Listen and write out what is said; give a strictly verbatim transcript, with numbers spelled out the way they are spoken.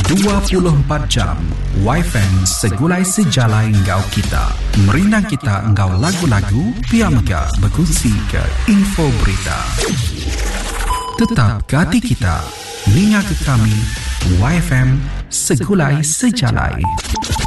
dua puluh empat jam Y F M segulai sejalai engkau kita. Merindang kita engkau lagu-lagu, pia mega berkongsi ke info berita. Tetap ke hati kita, ninga ke kami, Y F M segulai sejalai.